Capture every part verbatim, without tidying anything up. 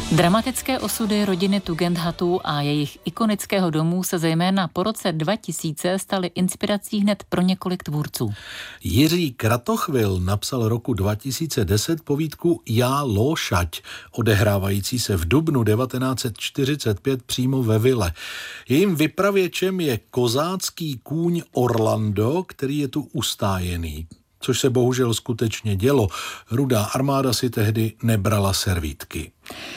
Dramatické osudy rodiny Tugendhatů a jejich ikonického domu se zejména po roce dva tisíce staly inspirací hned pro několik tvůrců. Jiří Kratochvil napsal roku dva tisíce deset povídku Já Lóšať, odehrávající se v dubnu devatenáct set čtyřicet pět přímo ve vile. Jejím vypravěčem je kozácký kůň Orlando, který je tu ustájený. Což se bohužel skutečně dělo. Rudá armáda si tehdy nebrala servítky.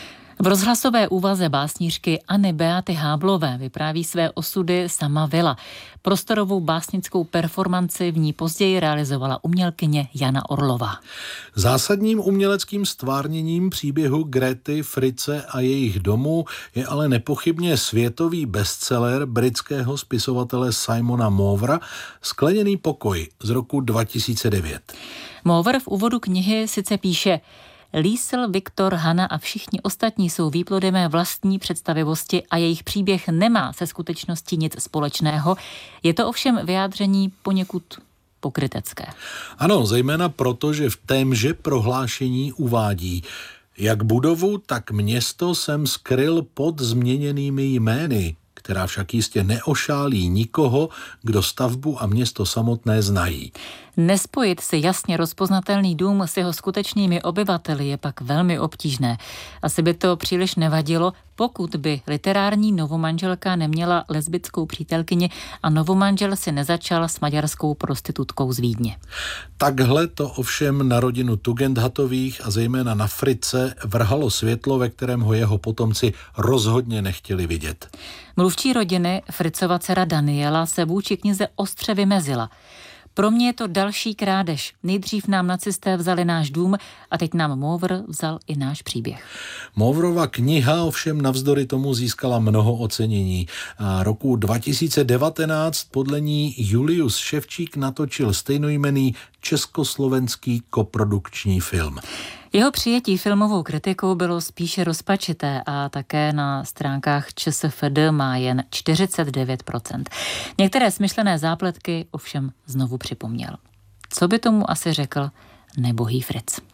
V rozhlasové úvaze básnířky Anny Beaty Háblové vypráví své osudy sama vila. Prostorovou básnickou performanci v ní později realizovala umělkyně Jana Orlová. Zásadním uměleckým stvárněním příběhu Grety, Fritze a jejich domu je ale nepochybně světový bestseller britského spisovatele Simona Movera Skleněný pokoj z roku dva tisíce devět. Mover v úvodu knihy sice píše: Liesl, Viktor, Hana a všichni ostatní jsou výplodem mé vlastní představivosti a jejich příběh nemá se skutečností nic společného. Je to ovšem vyjádření poněkud pokrytecké. Ano, zejména proto, že v témže prohlášení uvádí: jak budovu, tak město jsem skryl pod změněnými jmény, která však jistě neošálí nikoho, kdo stavbu a město samotné znají. Nespojit si jasně rozpoznatelný dům s jeho skutečnými obyvateli je pak velmi obtížné. Asi by to příliš nevadilo, pokud by literární novomanželka neměla lesbickou přítelkyni a novomanžel si nezačal s maďarskou prostitutkou z Vídně. Takhle to ovšem na rodinu Tugendhatových a zejména na Fritze vrhalo světlo, ve kterém ho jeho potomci rozhodně nechtěli vidět. Mluvčí rodiny, Fritzova dcera Daniela, se vůči knize ostře vymezila. Pro mě je to další krádež. Nejdřív nám nacisté vzali náš dům a teď nám Mover vzal i náš příběh. Moverova kniha ovšem navzdory tomu získala mnoho ocenění. A roku dva tisíce devatenáct podle ní Julius Ševčík natočil stejnojmenný československý koprodukční film. Jeho přijetí filmovou kritikou bylo spíše rozpačité a také na stránkách ČSFD má jen čtyřicet devět procent. Některé smyšlené zápletky ovšem znovu připomněl. Co by tomu asi řekl nebohý Fritz?